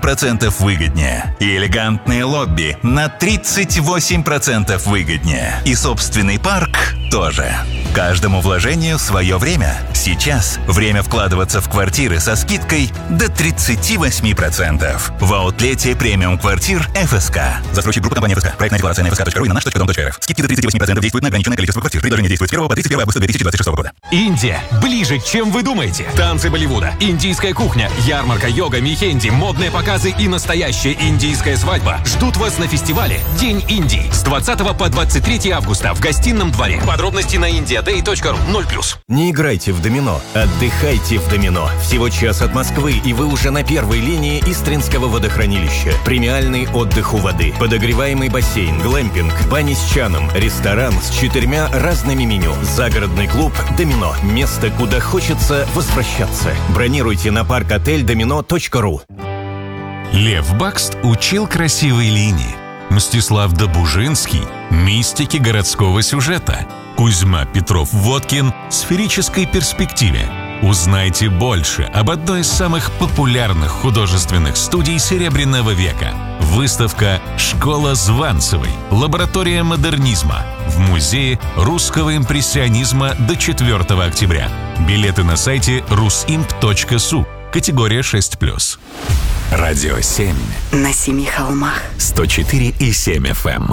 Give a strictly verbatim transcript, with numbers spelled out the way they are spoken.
процентов выгоднее. И элегантное лобби на тридцать восемь процентов выгоднее. И собственный парк тоже. Каждому вложению свое время. Сейчас время вкладываться в квартиры со скидкой до тридцать восемь процентов. В аутлете премиум квартир эф эс ка. Застройщик группы компании эф эс ка. Проектная декларация на эф эс ка точка ру и на наш точка дом точка эр эф. Скидки до тридцать восемь процентов действуют на ограниченное количество квартир. Предложение действует с первого по тридцать первое августа две тысячи двадцать шестого года. Индия ближе, чем вы думаете. Танцы Болливуда, индийская кухня, ярмарка, йога, мехенди, модные показы и настоящая индийская свадьба ждут вас на фестивале День Индии с двадцатого по двадцать третье августа в Гостином дворе. Подробности на индия дэй точка ру. ноль плюс. Не играйте в домино, отдыхайте в домино. Всего час от Москвы, и вы уже на первой линии Истринского водохранилища. Премиальный отдых у воды, подогреваемый бассейн, глэмпинг, бани с чаном, ресторан с четырьмя разными меню, загородный клуб «Домино». Место, куда хочется возвращаться. Бронируйте на парк отель домино точка ру. Лев Бакст учил красивой линии. Мстислав Добужинский – мистики городского сюжета. Кузьма Петров-Водкин – сферической перспективе. Узнайте больше об одной из самых популярных художественных студий Серебряного века. Выставка «Школа Званцевой. Лаборатория модернизма» в Музее русского импрессионизма до четвёртого октября. Билеты на сайте русимп точка су. Категория шесть плюс. Радио семь. На семи холмах. сто четыре и семь эф эм.